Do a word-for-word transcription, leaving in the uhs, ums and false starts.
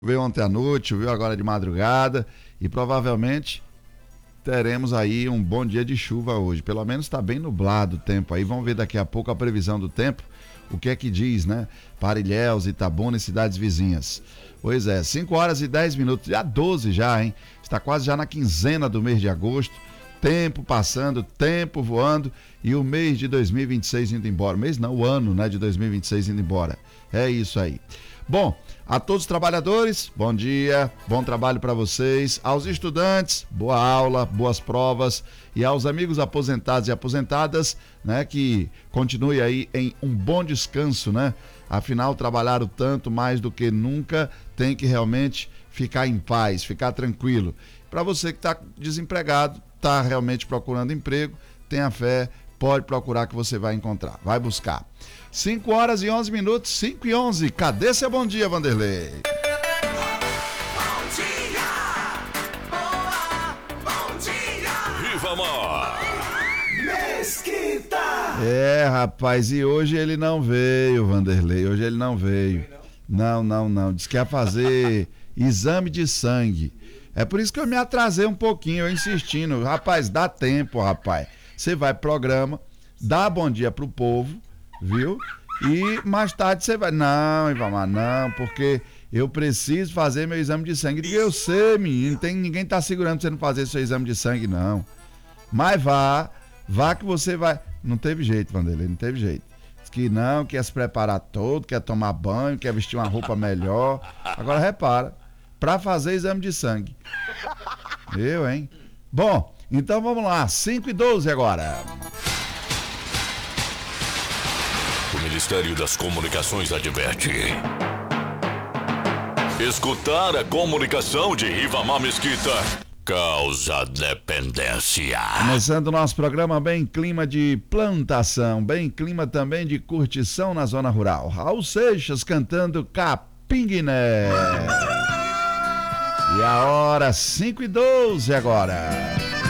Choveu ontem à noite, choveu agora de madrugada e provavelmente teremos aí um bom dia de chuva hoje. Pelo menos está bem nublado o tempo aí. Vamos ver daqui a pouco a previsão do tempo. O que é que diz, né? Para Ilhéus, Itabuna e cidades vizinhas. Pois é, cinco horas e dez minutos, já doze já, hein? Está quase já na quinzena do mês de agosto. Tempo passando, tempo voando e o mês de dois mil e vinte e seis indo embora. Mês não, o ano, né, de dois mil e vinte e seis indo embora. É isso aí. Bom, a todos os trabalhadores, bom dia, bom trabalho para vocês. Aos estudantes, boa aula, boas provas. E aos amigos aposentados e aposentadas, né, que continue aí em um bom descanso, né? Afinal, trabalharam tanto, mais do que nunca, tem que realmente ficar em paz, ficar tranquilo. Para você que está desempregado, está realmente procurando emprego, tenha fé, pode procurar que você vai encontrar, vai buscar. cinco horas e onze minutos, cinco e onze, cadê seu bom dia, Vanderlei? Bom dia, boa, bom dia, Rivamar Mesquita. É, rapaz, e hoje ele não veio, Vanderlei, hoje ele não veio. Não, não, não, disse que ia fazer exame de sangue. É por isso que eu me atrasei um pouquinho, eu insistindo. Rapaz, dá tempo, rapaz. Você vai pro programa, dá bom dia pro povo, viu? E mais tarde você vai... Não, Ivamar, não, porque eu preciso fazer meu exame de sangue. Eu, eu sei, menino, tem, ninguém tá segurando pra você não fazer seu exame de sangue, não. Mas vá, vá que você vai... Não teve jeito, Vanderlei, não teve jeito. Diz que não, quer se preparar todo, quer tomar banho, quer vestir uma roupa melhor. Agora repara, pra fazer exame de sangue. Eu, hein? Bom, então vamos lá, cinco e doze agora. O Ministério das Comunicações adverte: escutar a comunicação de Rivamar Mesquita causa dependência. Começando o nosso programa bem clima de plantação, bem clima também de curtição na zona rural. Raul Seixas cantando Capinguiné. E a hora cinco e doze agora.